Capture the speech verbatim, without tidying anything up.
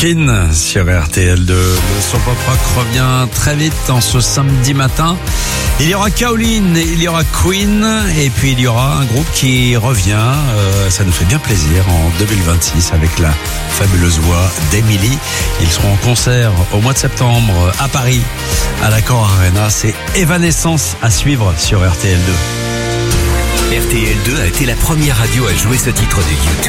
Kin sur R T L deux. Le son pop rock revient très vite en ce samedi matin. Il y aura Kaolin, il y aura Queen et puis il y aura un groupe qui revient. Euh, ça nous fait bien plaisir en deux mille vingt-six avec la fabuleuse voix d'Emily. Ils seront en concert au mois de septembre à Paris, à l'Accor Arena. C'est Evanescence à suivre sur R T L deux. R T L deux a été la première radio à jouer ce titre de YouTube.